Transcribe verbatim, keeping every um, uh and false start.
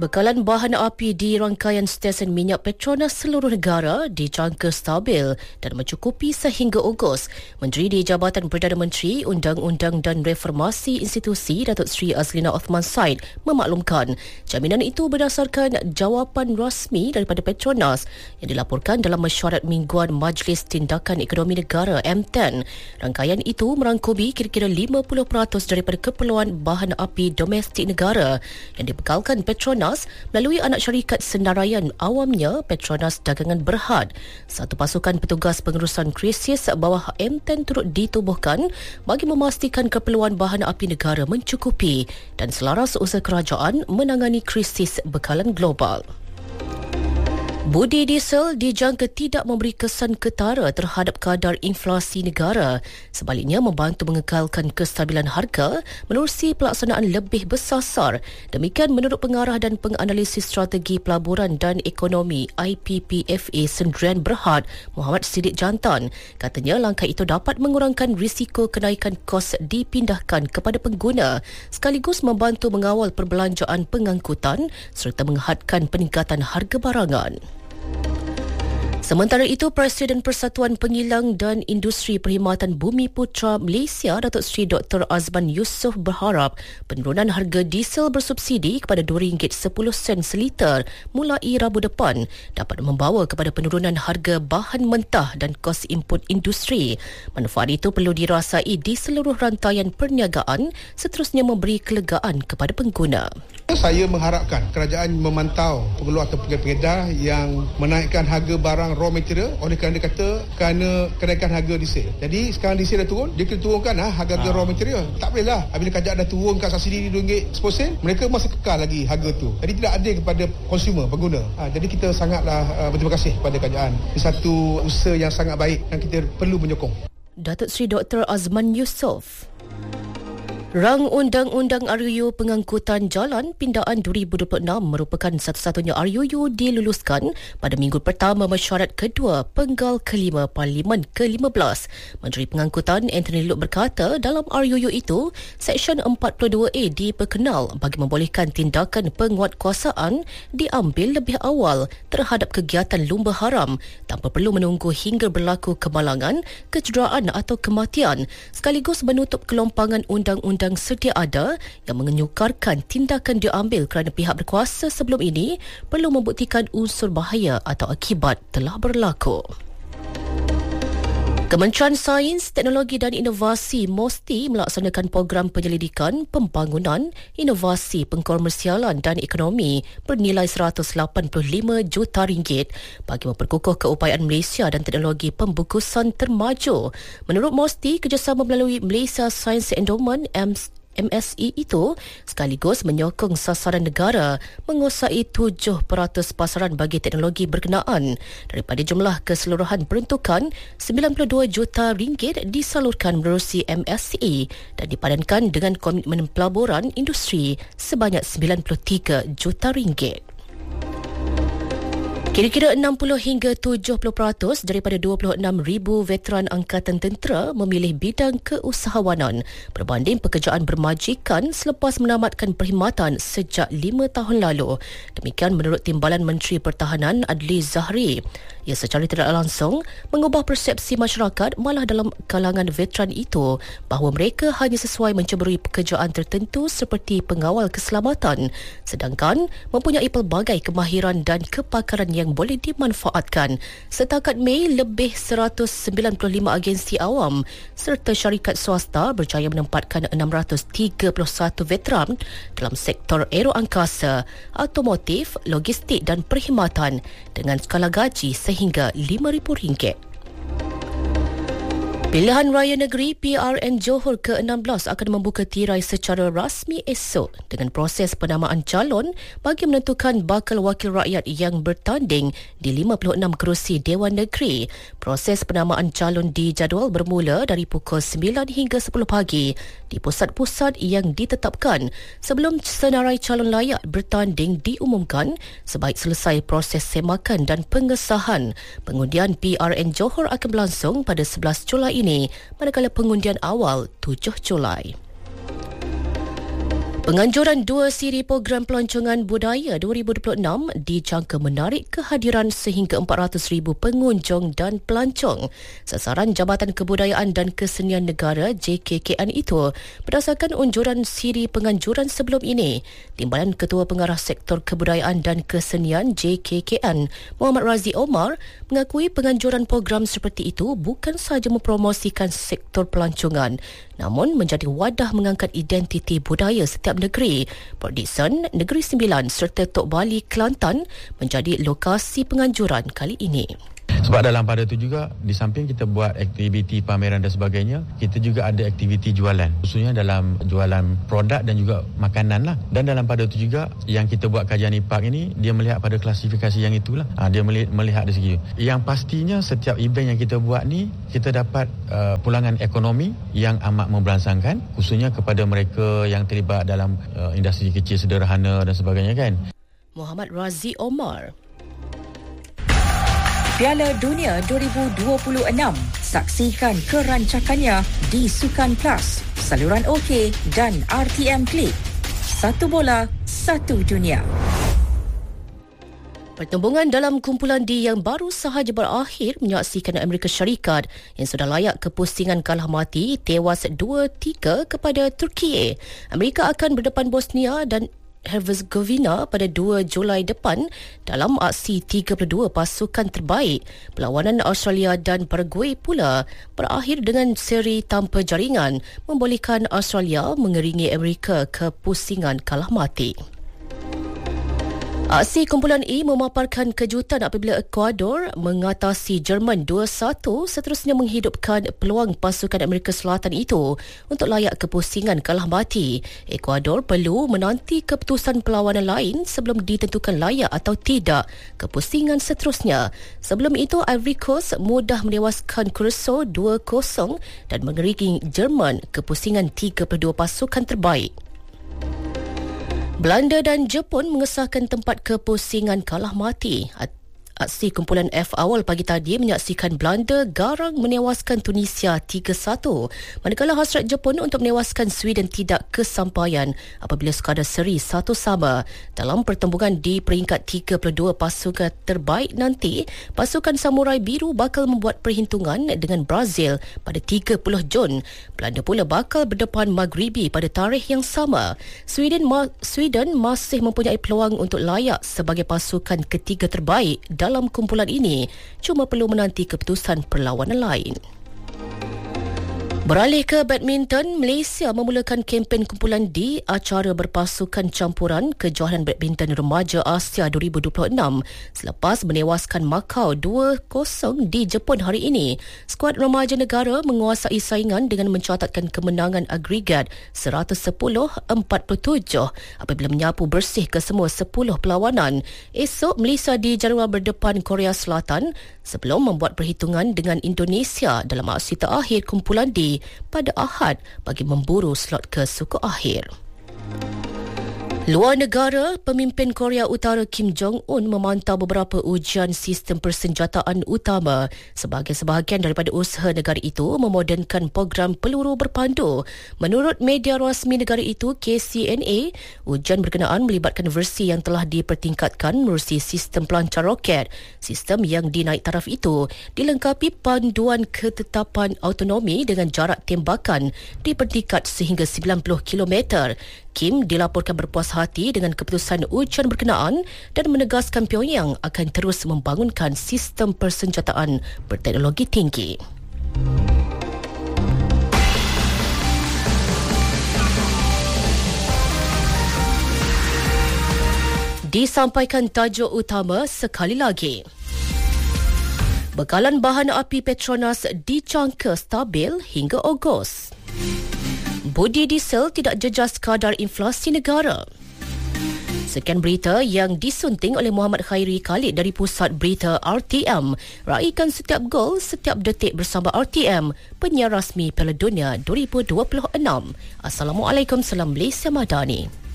Bekalan bahan api di rangkaian stesen minyak Petronas seluruh negara dijangka stabil dan mencukupi sehingga Ogos. Menteri di Jabatan Perdana Menteri, Undang-Undang dan Reformasi Institusi Datuk Seri Azlina Othman Said memaklumkan jaminan itu berdasarkan jawapan rasmi daripada Petronas yang dilaporkan dalam mesyuarat mingguan Majlis Tindakan Ekonomi Negara M sepuluh. Rangkaian itu merangkumi kira-kira lima puluh peratus daripada keperluan bahan api domestik negara yang dibekalkan Petronas melalui anak syarikat senaraian awamnya Petronas Dagangan Berhad. Satu pasukan petugas pengurusan krisis bawah M sepuluh turut ditubuhkan bagi memastikan keperluan bahan api negara mencukupi dan selaras usaha kerajaan menangani krisis bekalan global. Budi diesel dijangka tidak memberi kesan ketara terhadap kadar inflasi negara. Sebaliknya, membantu mengekalkan kestabilan harga menerusi pelaksanaan lebih bersasar. Demikian menurut pengarah dan penganalisis strategi pelaburan dan ekonomi I P P F A Sendirian Berhad, Muhammad Siddiq Jantan. Katanya langkah itu dapat mengurangkan risiko kenaikan kos dipindahkan kepada pengguna sekaligus membantu mengawal perbelanjaan pengangkutan serta menghadkan peningkatan harga barangan. Sementara itu, Presiden Persatuan Pengilang dan Industri Perkhidmatan Bumi Putra Malaysia, Datuk Seri Doktor Azman Yusof berharap penurunan harga diesel bersubsidi kepada dua ringgit sepuluh sen seliter mulai Rabu depan dapat membawa kepada penurunan harga bahan mentah dan kos input industri. Manfaat itu perlu dirasai di seluruh rantaian perniagaan, seterusnya memberi kelegaan kepada pengguna. Saya mengharapkan kerajaan memantau pengeluar atau pengedar yang menaikkan harga barang raw material oleh kerana dia kata kerana kenaikan harga diesel. Jadi sekarang diesel dah turun, dia kena turunkan ha, harga-harga ha. raw material. Tak boleh lah apabila kerajaan dah turunkan subsidi dua ringgit sepuluh sen, mereka masih kekal lagi harga tu. Jadi tidak adil kepada konsumer, pengguna. Ha, jadi kita sangatlah uh, berterima kasih kepada kerajaan. Ini satu usaha yang sangat baik dan kita perlu menyokong. Datuk Seri Doktor Azman Yusof. Rang Undang-Undang R U U Pengangkutan Jalan Pindaan dua ribu dua puluh enam merupakan satu-satunya R U U diluluskan pada minggu pertama mesyuarat kedua Penggal kelima Parlimen ke lima belas. Menteri Pengangkutan Anthony Loke berkata dalam R U U itu, Seksyen empat puluh dua A diperkenal bagi membolehkan tindakan penguatkuasaan diambil lebih awal terhadap kegiatan lumba haram tanpa perlu menunggu hingga berlaku kemalangan, kecederaan atau kematian, sekaligus menutup kelompangan undang-undang yang sedia ada yang menyukarkan tindakan diambil kerana pihak berkuasa sebelum ini perlu membuktikan unsur bahaya atau akibat telah berlaku. Kementerian Sains, Teknologi dan Inovasi M O S T I melaksanakan program penyelidikan, pembangunan, inovasi, pengkomersialan dan ekonomi bernilai seratus lapan puluh lima juta ringgit bagi memperkukuh keupayaan Malaysia dan teknologi pembukusan termaju. Menurut M O S T I, kerjasama melalui Malaysia Science Endowment M S E itu sekaligus menyokong sasaran negara menguasai tujuh peratus pasaran bagi teknologi berkenaan. Daripada jumlah keseluruhan peruntukan, sembilan puluh dua juta ringgit disalurkan menerusi M S E dan dipadankan dengan komitmen pelaburan industri sebanyak sembilan puluh tiga juta ringgit. Kira-kira enam puluh hingga tujuh puluh peratus daripada dua puluh enam ribu veteran Angkatan Tentera memilih bidang keusahawanan berbanding pekerjaan bermajikan selepas menamatkan perkhidmatan sejak lima tahun lalu. Demikian menurut Timbalan Menteri Pertahanan Adli Zahri. Ia secara tidak langsung mengubah persepsi masyarakat malah dalam kalangan veteran itu bahawa mereka hanya sesuai menceburui pekerjaan tertentu seperti pengawal keselamatan, sedangkan mempunyai pelbagai kemahiran dan kepakaran yang boleh dimanfaatkan. Setakat Mei, lebih seratus sembilan puluh lima agensi awam serta syarikat swasta berjaya menempatkan enam ratus tiga puluh satu veteran dalam sektor aeroangkasa, automotif, logistik dan perkhidmatan dengan skala gaji sehingga lima ribu ringgit. Pilihan Raya Negeri P R N Johor ke enam belas akan membuka tirai secara rasmi esok dengan proses penamaan calon bagi menentukan bakal wakil rakyat yang bertanding di lima puluh enam kerusi Dewan Negeri. Proses penamaan calon dijadual bermula dari pukul sembilan hingga sepuluh pagi di pusat-pusat yang ditetapkan sebelum senarai calon layak bertanding diumumkan sebaik selesai proses semakan dan pengesahan. Pengundian P R N Johor akan berlangsung pada sebelas Julai ini, manakala pengundian awal tujuh Julai. Penganjuran dua siri program pelancongan budaya dua ribu dua puluh enam dijangka menarik kehadiran sehingga empat ratus ribu pengunjung dan pelancong. Sasaran Jabatan Kebudayaan dan Kesenian Negara J K K N itu berdasarkan unjuran siri penganjuran sebelum ini. Timbalan Ketua Pengarah Sektor Kebudayaan dan Kesenian J K K N, Muhammad Razi Omar, mengakui penganjuran program seperti itu bukan sahaja mempromosikan sektor pelancongan, namun menjadi wadah mengangkat identiti budaya setiap negeri. Port Dickson, Negeri Sembilan serta Tok Bali, Kelantan menjadi lokasi penganjuran kali ini. Sebab dalam pada itu juga, di samping kita buat aktiviti pameran dan sebagainya, kita juga ada aktiviti jualan. Khususnya dalam jualan produk dan juga makanan lah. Dan dalam pada itu juga, yang kita buat kajian I P A K ini, dia melihat pada klasifikasi yang itulah. Ha, dia melihat dari segi. Yang pastinya setiap event yang kita buat ni, kita dapat uh, pulangan ekonomi yang amat memberansangkan. Khususnya kepada mereka yang terlibat dalam uh, industri kecil sederhana dan sebagainya kan. Muhammad Razi Omar. Piala Dunia dua ribu dua puluh enam. Saksikan kerancakannya di Sukan Plus, saluran OK dan R T M Klik. Satu bola, satu dunia. Pertembungan dalam kumpulan D yang baru sahaja berakhir menyaksikan Amerika Syarikat yang sudah layak ke pusingan kalah mati tewas dua tiga kepada Turki. Amerika akan berdepan Bosnia dan Herzegovina pada dua Julai depan dalam aksi tiga puluh dua pasukan terbaik. Perlawanan Australia dan Paraguay pula berakhir dengan seri tanpa jaringan, membolehkan Australia mengeringi Amerika ke pusingan kalah mati. Aksi kumpulan E memaparkan kejutan apabila Ecuador mengatasi Jerman dua satu, seterusnya menghidupkan peluang pasukan Amerika Selatan itu untuk layak ke pusingan kalah mati. Ecuador perlu menanti keputusan perlawanan lain sebelum ditentukan layak atau tidak ke pusingan seterusnya. Sebelum itu, Ivory Coast mudah menewaskan Curacao dua kosong dan mengeringi Jerman ke pusingan tiga puluh dua pasukan terbaik. Belanda dan Jepun mengesahkan tempat kepusingan kalah mati. Aksi kumpulan F awal pagi tadi menyaksikan Belanda garang menewaskan Tunisia tiga satu, manakala hasrat Jepun untuk menewaskan Sweden tidak kesampaian apabila sekadar seri satu sama. Dalam pertembungan di peringkat tiga puluh dua pasukan terbaik nanti, pasukan Samurai Biru bakal membuat perhitungan dengan Brazil pada tiga puluh Jun. Belanda pula bakal berdepan Maghribi pada tarikh yang sama. Sweden, ma- Sweden masih mempunyai peluang untuk layak sebagai pasukan ketiga terbaik dalam kumpulan ini, cuma perlu menanti keputusan perlawanan lain. Beralih ke badminton, Malaysia memulakan kempen kumpulan D acara berpasukan campuran kejohanan badminton remaja Asia dua ribu dua puluh enam selepas menewaskan Macau dua kosong di Jepun hari ini. Skuad remaja negara menguasai saingan dengan mencatatkan kemenangan agregat seratus sepuluh empat puluh tujuh apabila menyapu bersih kesemua sepuluh perlawanan. Esok, Malaysia dijadual berdepan Korea Selatan sebelum membuat perhitungan dengan Indonesia dalam aksi terakhir kumpulan D pada Ahad bagi memburu slot ke suku akhir. Luar negara, pemimpin Korea Utara Kim Jong-un memantau beberapa ujian sistem persenjataan utama sebagai sebahagian daripada usaha negara itu memodernkan program peluru berpandu. Menurut media rasmi negara itu, K C N A, ujian berkenaan melibatkan versi yang telah dipertingkatkan menerusi sistem pelancar roket. Sistem yang dinaik taraf itu dilengkapi panduan ketetapan autonomi dengan jarak tembakan dipertingkat sehingga sembilan puluh kilometer. Kim dilaporkan berpuas hati dengan keputusan ujian berkenaan dan menegaskan Pyongyang akan terus membangunkan sistem persenjataan berteknologi tinggi. Disampaikan tajuk utama sekali lagi. Bekalan bahan api Petronas dicangka stabil hingga Ogos. Budi diesel tidak jejas kadar inflasi negara. Sekian berita yang disunting oleh Muhammad Khairi Khalid dari Pusat Berita R T M. Raikan setiap gol, setiap detik bersama R T M, penyiar rasmi Piala Dunia dua ribu dua puluh enam. Assalamualaikum, salam Malaysia Madani.